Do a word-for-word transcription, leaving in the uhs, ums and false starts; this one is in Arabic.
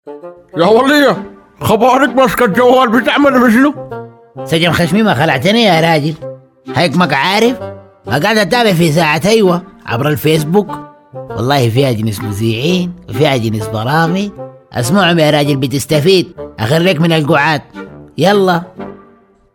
يا ولية، خبرك ماسكة الجوال بتعمل بشنو؟ سجن خشمي ما خلعتني يا راجل، هيك ما عارف. ما قاعد اتابع في ساعة ايوه عبر الفيسبوك، والله فيها جنس مذيعين وفيها جنس برامج. اسمعهم يا راجل بتستفيد، اخرك من القعاد. يلا